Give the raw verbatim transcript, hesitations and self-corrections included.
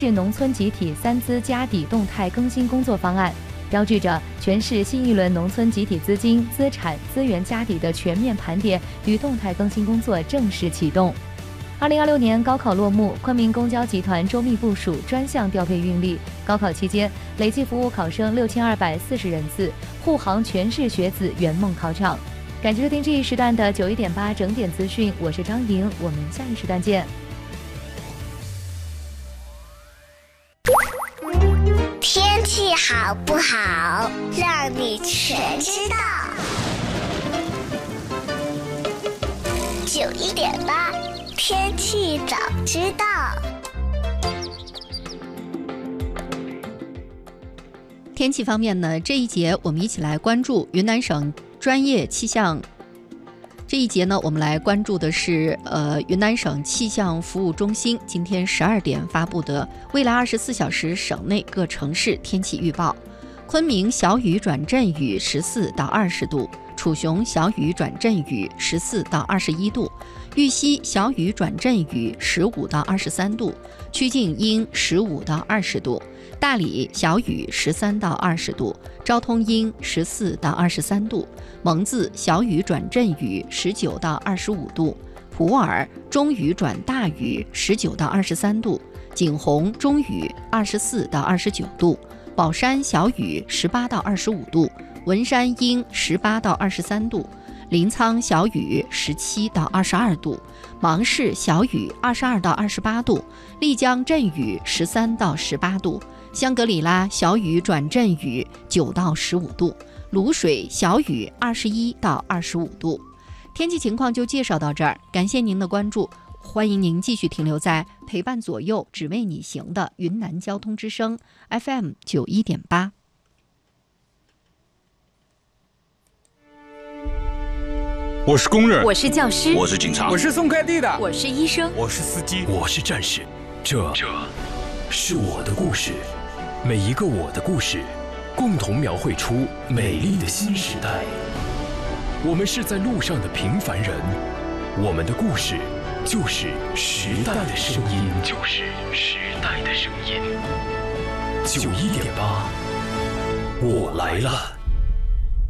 市农村集体三资家底动态更新工作方案，标志着全市新一轮农村集体资金、资产、资源家底的全面盘点与动态更新工作正式启动。二零二六年高考落幕，昆明公交集团周密部署，专项调配运力。高考期间，累计服务考生六千二百四十人次，护航全市学子圆梦考场。感谢收听这一时段的九一点八整点资讯，我是张莹，我们下一时段见。 天气好不好，让你全知道。九一点八，天气早知道。 天气方面呢，这一节我们一起来关注云南省专业气象。这一节呢，我们来关注的是呃云南省气象服务中心今天十二点发布的未来二十四小时省内各城市天气预报。昆明小雨转阵雨十四到二十度，楚雄小雨转阵雨十四到二十一度，玉溪小雨转阵雨十五到二十三度，曲靖阴十五到二十度，大理小雨十三到二十度，昭通阴十四到二十三度，蒙自小雨转阵雨十九到二十五度，普洱中雨转大雨十九到二十三度，景洪中雨二十四到二十九度，宝山小雨十八到二十五度，文山阴十八到二十三度，临沧小雨十七到二十二度，芒市小雨二十二到二十八度，丽江阵雨十三到十八度，香格里拉小雨转阵雨九到十五度，卤水小雨二十一到二十五度。天气情况就介绍到这儿，感谢您的关注，欢迎您继续停留在陪伴左右只为你行的云南交通之声 F M 九一点八。 我是工人， 我是教师， 我是警察， 我是送快递的， 我是医生， 我是司机， 我是战士。这这是我的故事，每一个我的故事，共同描绘出美丽的新时代。我们是在路上的平凡人，我们的故事就是时代的声音，就是时代的声音。九一点八，我来了。